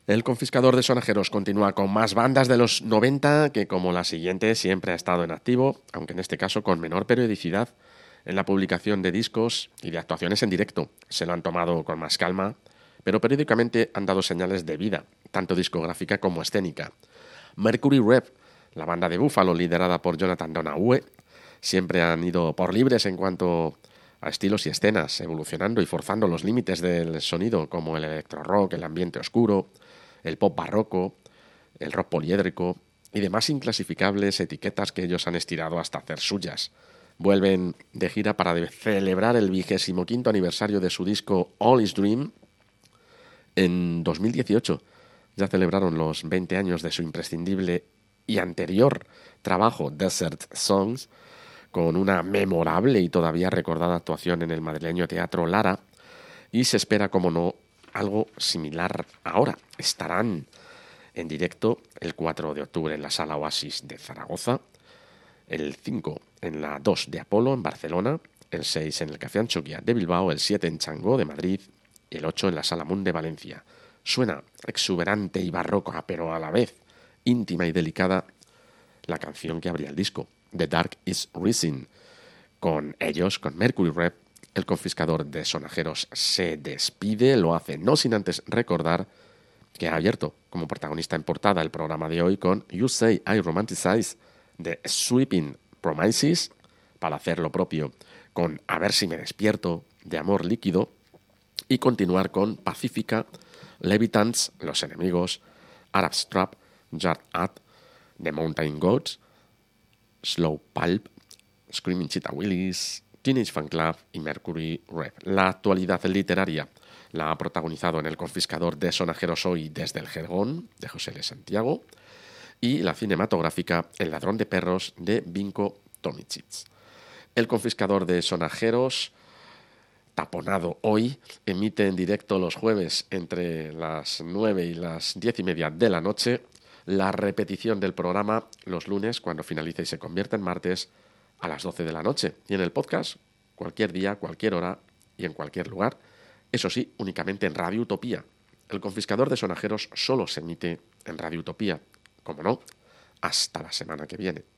El confiscador de sonajeros continúa con más bandas de los 90 que, como la siguiente, siempre ha estado en activo, aunque en este caso con menor periodicidad, en la publicación de discos y de actuaciones en directo. Se lo han tomado con más calma, pero periódicamente han dado señales de vida, tanto discográfica como escénica. Mercury Rev, la banda de Buffalo liderada por Jonathan Donahue, siempre han ido por libres en cuanto a estilos y escenas, evolucionando y forzando los límites del sonido, como el electro-rock, el ambiente oscuro, el pop barroco, el rock poliédrico y demás inclasificables etiquetas que ellos han estirado hasta hacer suyas. Vuelven de gira para celebrar el 25º aniversario de su disco All Is Dream en 2018. Ya celebraron los 20 años de su imprescindible y anterior trabajo Desert Songs, con una memorable y todavía recordada actuación en el madrileño Teatro Lara, y se espera, como no, algo similar ahora. Estarán en directo el 4 de octubre en la Sala Oasis de Zaragoza, el 5 en la 2 de Apolo en Barcelona, el 6 en el Café Anchoquia de Bilbao, el 7 en Changó de Madrid y el 8 en la Sala Munt de Valencia. Suena exuberante y barroca, pero a la vez íntima y delicada, la canción que abría el disco, The Dark is Rising. Con ellos, con Mercury Rev, el confiscador de sonajeros se despide, lo hace no sin antes recordar que ha abierto como protagonista en portada el programa de hoy con You Say I Romanticize de Sweeping Promises, para hacer lo propio con A ver si me despierto de Amor Líquido, y continuar con Pacífica, Levitants, Los Enemigos, Arab Strap, Jar At, The Mountain Goats, Slow Pulp, Screaming Cheetah Willis, Teenage Fan Club y Mercury Rev. La actualidad literaria la ha protagonizado en El confiscador de sonajeros hoy desde el Jergón, de José L. Santiago, y la cinematográfica El ladrón de perros, de Vinko Tomicic. El confiscador de sonajeros, taponado hoy, emite en directo los jueves entre las 9 y las 10:30 de la noche, la repetición del programa los lunes cuando finalice y se convierte en martes a las 12 de la noche, y en el podcast cualquier día, cualquier hora y en cualquier lugar, eso sí, únicamente en Radio Utopía. El confiscador de sonajeros solo se emite en Radio Utopía. Como no, hasta la semana que viene.